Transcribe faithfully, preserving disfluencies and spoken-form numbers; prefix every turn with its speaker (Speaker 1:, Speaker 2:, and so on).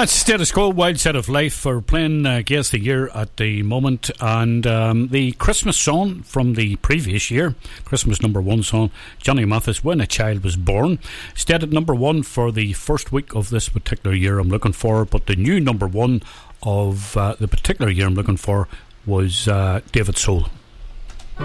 Speaker 1: That's Status Quo, Wild Set of Life, for playing uh, Guess the Year at the moment. And um, the Christmas song from the previous year, Christmas number one song, Johnny Mathis, When a Child Was Born, stayed at number one for the first week of this particular year I'm looking for. But the new number one of uh, the particular year I'm looking for was uh, David Soul.